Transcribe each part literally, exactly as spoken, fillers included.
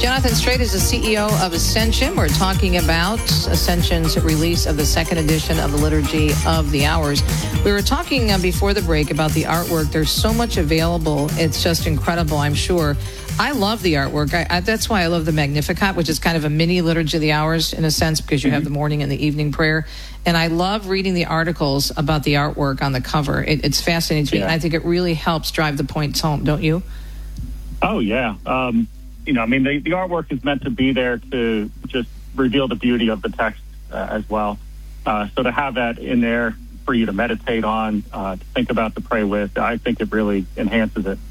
Jonathan Strait is the C E O of Ascension. We're talking about Ascension's release of the second edition of the Liturgy of the Hours. We were talking uh, before the break about the artwork. There's so much available. It's just incredible, I'm sure. I love the artwork. I, I, that's why I love the Magnificat, which is kind of a mini Liturgy of the Hours in a sense, because you have the morning and the evening prayer. And I love reading the articles about the artwork on the cover. It, it's fascinating to me. Yeah. And I think it really helps drive the points home, don't you? Oh, yeah. Um, you know, I mean, the, the artwork is meant to be there to just reveal the beauty of the text uh, as well. Uh, so to have that in there for you to meditate on, uh, to think about, to pray with, I think it really enhances it.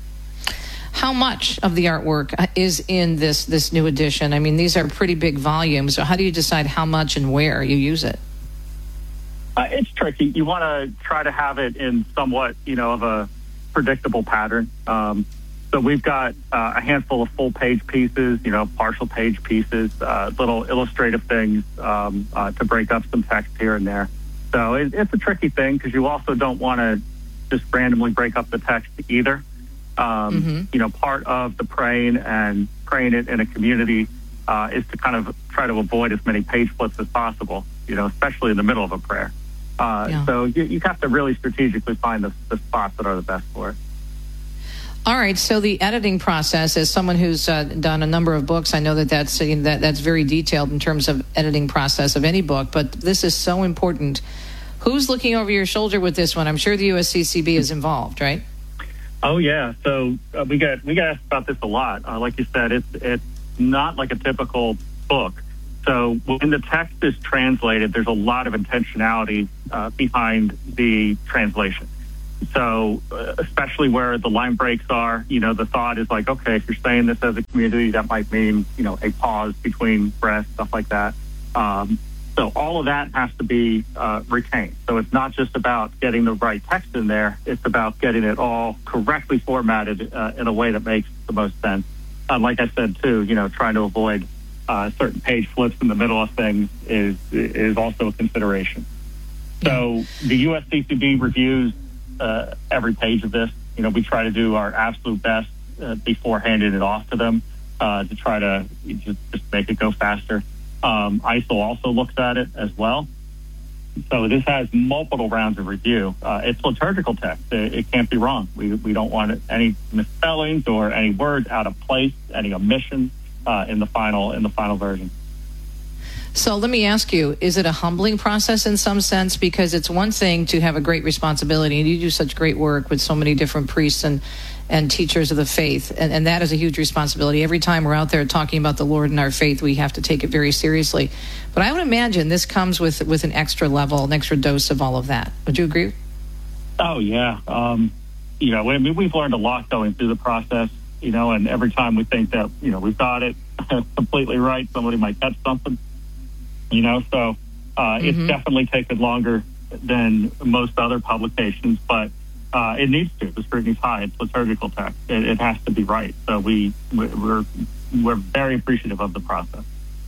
How much of the artwork is in this this new edition? I mean, these are pretty big volumes. So how do you decide how much and where you use it? Uh, it's tricky. You want to try to have it in somewhat, you know, of a predictable pattern. Um, so we've got uh, a handful of full-page pieces, you know, partial page pieces, uh, little illustrative things um, uh, to break up some text here and there. So it, it's a tricky thing because you also don't want to just randomly break up the text either. Um, mm-hmm. You know, part of the praying and praying it in a community uh, is to kind of try to avoid as many page flips as possible, you know, especially in the middle of a prayer. Uh, yeah. So you, you have to really strategically find the, the spots that are the best for it. All right. So the editing process, as someone who's uh, done a number of books, I know that that's, uh, that that's very detailed in terms of editing process of any book, but this is so important. Who's looking over your shoulder with this one? I'm sure the U S C C B is involved, right? Oh, yeah. So uh, we get we get asked about this a lot. Uh, like you said, it's it's not like a typical book. So when the text is translated, there's a lot of intentionality uh, behind the translation. So uh, especially where the line breaks are, you know, the thought is like, okay, if you're saying this as a community, that might mean, you know, a pause between breaths, stuff like that. Um, so all of that has to be uh, retained. So it's not just about getting the right text in there. It's about getting it all correctly formatted uh, in a way that makes the most sense. Uh, like I said, too, you know, trying to avoid uh, certain page flips in the middle of things is is also a consideration. So the U S C C B reviews uh, every page of this. You know, we try to do our absolute best uh, before handing it off to them uh, to try to just, just make it go faster. Um, I S O also looks at it as well. So this has multiple rounds of review. Uh, it's liturgical text. It, it can't be wrong. We we don't want any misspellings or any words out of place, any omissions uh, in the final in the final version. So let me ask you, is it a humbling process in some sense? Because it's one thing to have a great responsibility, and you do such great work with so many different priests and, and teachers of the faith, and, and that is a huge responsibility. Every time we're out there talking about the Lord and our faith, we have to take it very seriously. But I would imagine this comes with, with an extra level, an extra dose of all of that. Would you agree? Oh, yeah. Um, you know, I mean, we've learned a lot going through the process, you know, and every time we think that, you know, we've got it completely right, somebody might catch something. You know, so uh, mm-hmm. it's definitely taken longer than most other publications, but uh, it needs to. The scrutiny's high. It's liturgical text. It, it has to be right. So we we're we're very appreciative of the process.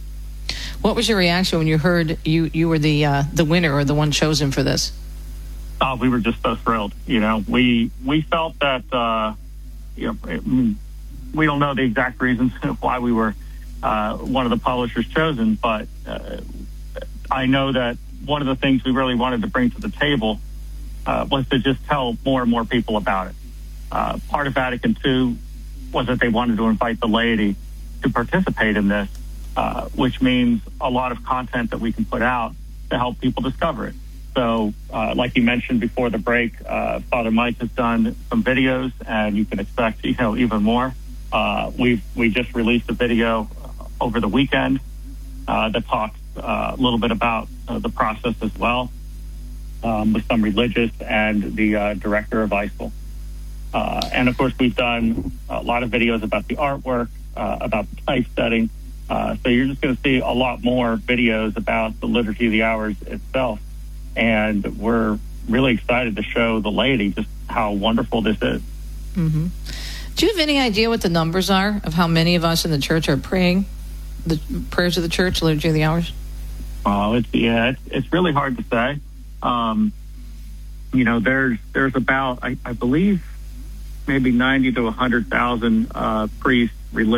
What was your reaction when you heard you you were the uh, the winner or the one chosen for this? Oh, we were just so thrilled. You know, we we felt that uh, you know it, we don't know the exact reasons why we were Uh, one of the publishers chosen, but uh, I know that one of the things we really wanted to bring to the table uh, was to just tell more and more people about it. Uh, part of Vatican Two was that they wanted to invite the laity to participate in this, uh, which means a lot of content that we can put out to help people discover it. So, uh, like you mentioned before the break, uh, Father Mike has done some videos, and you can expect, you know, even more. Uh, we we just released a video over the weekend uh, that talks uh, a little bit about uh, the process as well, um, with some religious and the uh, director of I S O L. Uh, and of course, we've done a lot of videos about the artwork, uh, about the typesetting. Uh, so you're just going to see a lot more videos about the Liturgy of the Hours itself. And we're really excited to show the laity just how wonderful this is. Mm-hmm. Do you have any idea what the numbers are of how many of us in the church are praying the prayers of the church, Liturgy of the Hours? Oh, it's yeah, it's, it's really hard to say. Um, you know, there's there's about I, I believe maybe ninety to a hundred thousand uh, priests, religious,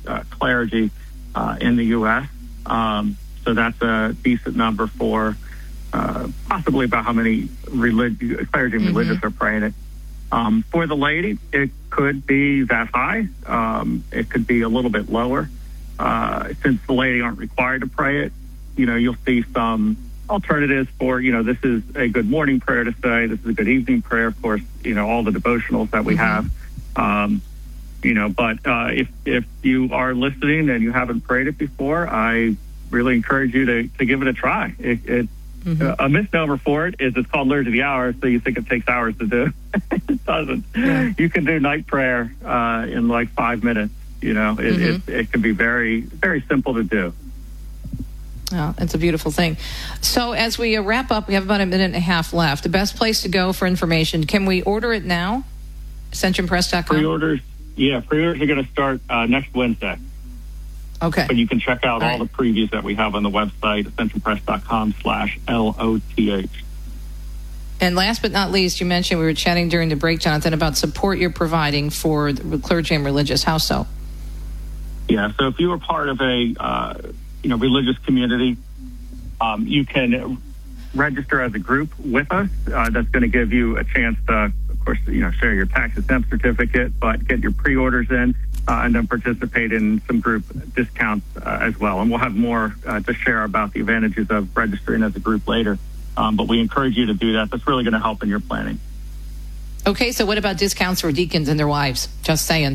uh, clergy uh, in the U S Um, so that's a decent number for uh, possibly about how many relig- clergy and mm-hmm. religious are praying it. Um, for the laity, it could be that high. Um, it could be a little bit lower. Uh, since the laity aren't required to pray it, you know, you'll see some alternatives for, you know, this is a good morning prayer to say, this is a good evening prayer, of course, you know, all the devotionals that we mm-hmm. have. Um, you know, but uh, if if you are listening and you haven't prayed it before, I really encourage you to, to give it a try. It, it mm-hmm. uh, a misnomer for it is it's called Liturgy of the Hours, so you think it takes hours to do. It doesn't. Yeah. You can do night prayer uh, in like five minutes. You know, it, mm-hmm. it, it can be very, very simple to do. Oh, it's a beautiful thing. So as we uh, wrap up, we have about a minute and a half left. The best place to go for information, can we order it now? ascension press dot com? Pre-orders, yeah, pre-orders are going to start uh, next Wednesday. Okay. But you can check out all, all right. the previews that we have on the website, ascension press dot com slash L O T H. And last but not least, you mentioned, we were chatting during the break, Jonathan, about support you're providing for the clergy and religious. How so? Yeah, so if you are part of a uh, you know religious community, um, you can register as a group with us. Uh, that's going to give you a chance to, of course, you know, share your tax exempt certificate, but get your pre-orders in uh, and then participate in some group discounts uh, as well. And we'll have more uh, to share about the advantages of registering as a group later. Um, but we encourage you to do that. That's really going to help in your planning. Okay, so what about discounts for deacons and their wives? Just saying.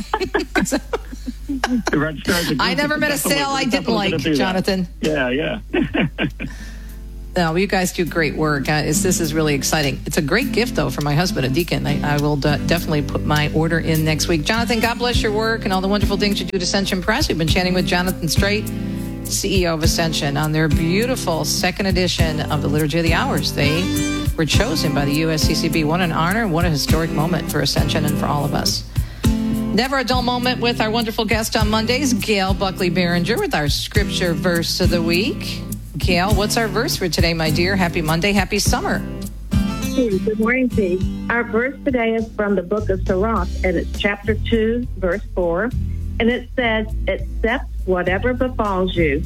I never met a sale I didn't like, Jonathan. Yeah, yeah. No, you guys do great work. Uh, it's, this is really exciting. It's a great gift, though, for my husband, a deacon. I, I will d- definitely put my order in next week. Jonathan, God bless your work and all the wonderful things you do at Ascension Press. We've been chatting with Jonathan Straight, C E O of Ascension, on their beautiful second edition of the Liturgy of the Hours. They were chosen by the U S C C B. What an honor, what a historic moment for Ascension and for all of us. Never a dull moment with our wonderful guest on Mondays, Gail Buckley Behringer, with our scripture verse of the week. Gail, what's our verse for today, my dear? Happy Monday, happy summer. Hey, good morning, T. Our verse today is from the book of Sirach, and it's chapter two, verse four. And it says, accept whatever befalls you.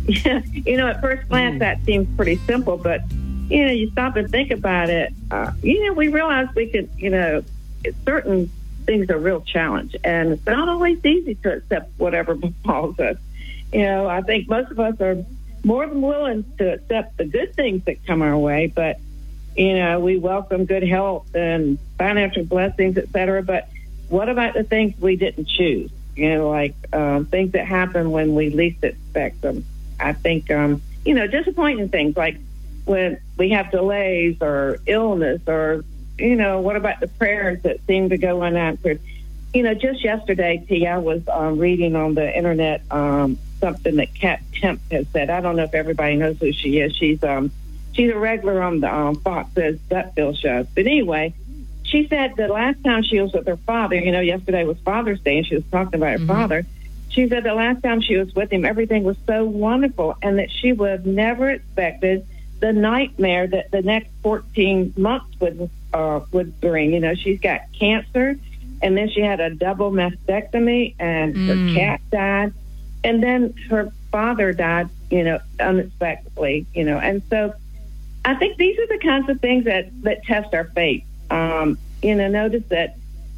You know, at first glance, mm. that seems pretty simple, but, you know, you stop and think about it. Uh, you know, we realize we could, you know, certain things are a real challenge, and it's not always easy to accept whatever befalls us. You know, I think most of us are more than willing to accept the good things that come our way, but, you know, we welcome good health and financial blessings, et cetera. But what about the things we didn't choose? You know, like um, things that happen when we least expect them. I think, um, you know, disappointing things like when we have delays or illness or, you know, what about the prayers that seem to go unanswered? You know, just yesterday, T, I was um, reading on the internet um, something that Kat Kemp has said. I don't know if everybody knows who she is. She's um, she's a regular on the um, Fox's Gutfield show. But anyway, she said the last time she was with her father, you know, yesterday was Father's Day, and she was talking about her mm-hmm. father. She said the last time she was with him, everything was so wonderful, and that she would have never expected the nightmare that the next fourteen months would uh, would bring. You know, she's got cancer, and then she had a double mastectomy, and mm. her cat died, and then her father died, you know, unexpectedly, you know. And so I think these are the kinds of things that, that test our faith. Um, you know, notice that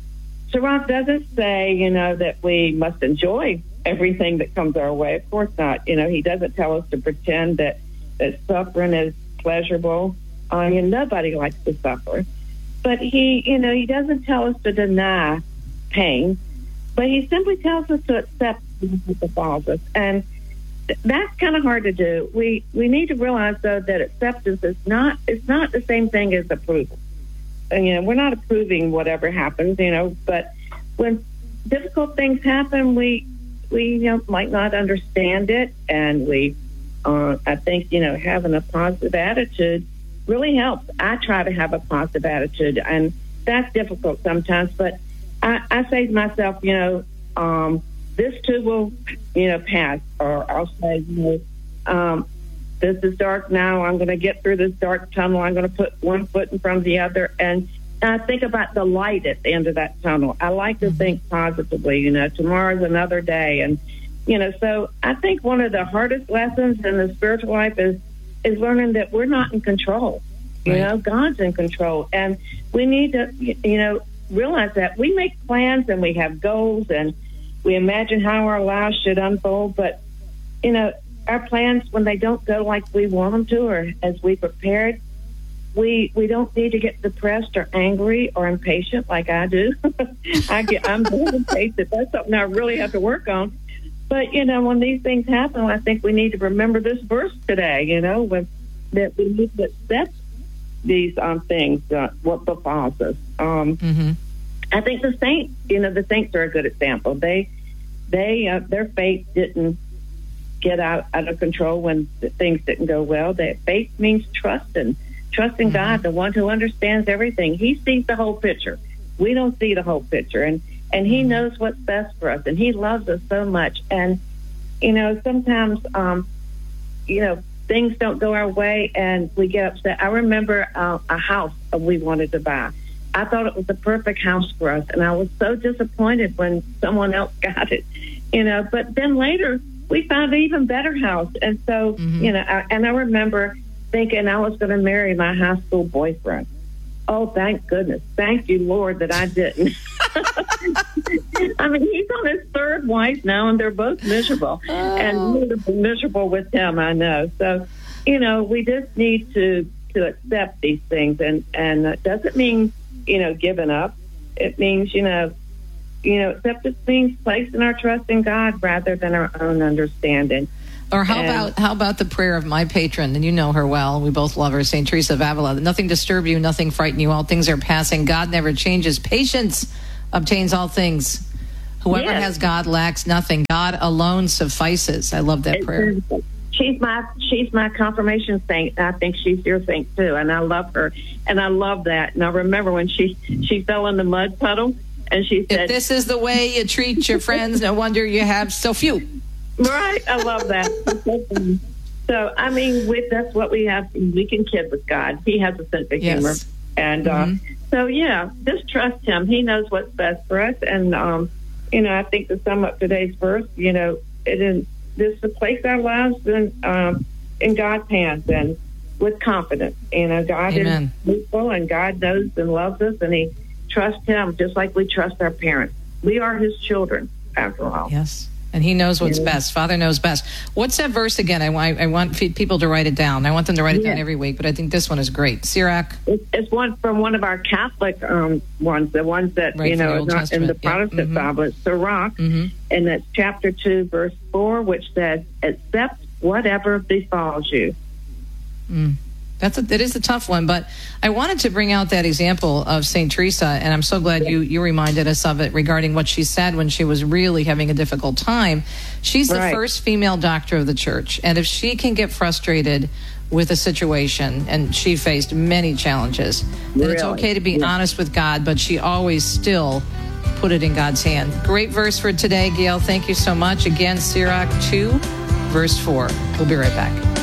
Sirach doesn't say, you know, that we must enjoy everything that comes our way. Of course not. You know, he doesn't tell us to pretend that, that suffering is pleasurable. Uh, you know, nobody likes to suffer. But he, you know, he doesn't tell us to deny pain, but he simply tells us to accept what befalls us. And th- that's kind of hard to do. We we need to realize, though, that acceptance is not, it's not the same thing as approval. And, you know, we're not approving whatever happens, you know, but when difficult things happen, we, we you know, might not understand it. And we, uh, I think, you know, having a positive attitude really helps. I try to have a positive attitude, and that's difficult sometimes, but I, I say to myself, you know, um, this too will, you know, pass. Or I'll say, you know, um, this is dark now. I'm going to get through this dark tunnel. I'm going to put one foot in front of the other. And, and I think about the light at the end of that tunnel. I like to think positively, you know, tomorrow's another day. And, you know, so I think one of the hardest lessons in the spiritual life is, is learning that we're not in control. You Right. know, God's in control. And we need to, you know, realize that we make plans and we have goals and we imagine how our lives should unfold. But, you know, our plans, when they don't go like we want them to or as we prepared, we we don't need to get depressed or angry or impatient like I do. I get, I'm very impatient. That's something I really have to work on. But, you know, when these things happen, I think we need to remember this verse today, you know, when, that we need to accept these um, things, uh, what befalls us. Um, Mm-hmm. I think the saints, you know, the saints are a good example. They, they, uh, their faith didn't get out, out of control when the things didn't go well. That faith means trusting, trusting Mm-hmm. God, the one who understands everything. He sees the whole picture. We don't see the whole picture, and and He knows what's best for us, and He loves us so much. And you know, sometimes, um, you know, things don't go our way, and we get upset. I remember uh, a house we wanted to buy. I thought it was the perfect house for us, and I was so disappointed when someone else got it, you know. But then later, we found an even better house, and so, Mm-hmm. you know, I, and I remember thinking I was going to marry my high school boyfriend. Oh, thank goodness. Thank you, Lord, that I didn't. I mean, he's on his third wife now, and they're both miserable. Oh. And we would have been miserable with him, I know. So, you know, we just need to, to accept these things. And, and it doesn't mean, you know, giving up. It means, you know, you know, acceptance means placing our trust in God rather than our own understanding. Or how And- about how about the prayer of my patron, and you know her well, we both love her, Saint Teresa of Avila. Nothing disturb you, nothing frighten you, all things are passing. God never changes. Patience obtains all things. Whoever Yes. has God lacks nothing. God alone suffices. I love that prayer. She's my she's my confirmation saint. I think she's your saint too, and I love her, and I love that. And I remember when she she fell in the mud puddle, and she If said, this is the way you treat your friends, no wonder you have so few. "Right, I love that." So I mean, with that's what we have. We can kid with God. He has a sense of Yes. humor, and Mhm. uh, so yeah, just trust Him. He knows what's best for us, and um, you know, I think to sum up today's verse, you know, it is just to place our lives in um, in God's hands and with confidence. You know, God Amen. is faithful, and God knows and loves us, and He trusts Him just like we trust our parents. We are His children, after all. Yes. And He knows what's Yeah. best. Father knows best. What's that verse again? I, want- I want people to write it down. I want them to write it down Yeah. every week, but I think this one is great. Sirach. It's, it's one from one of our Catholic um, ones, the ones that, Right, you from the know, Old not in Testament. the Yeah. Protestant Mhm. Bible. It's Sirach, Mhm. and that's chapter two, verse four, which says, accept whatever befalls you. Mm. That's a, that is a tough one, but I wanted to bring out that example of Saint Teresa, and I'm so glad you, you reminded us of it regarding what she said when she was really having a difficult time. She's the Right. first female doctor of the church, and if she can get frustrated with a situation, and she faced many challenges, then it's Really? okay to be Yeah. honest with God, but she always still put it in God's hand. Great verse for today, Gail. Thank you so much. Again, Sirach two, verse four. We'll be right back.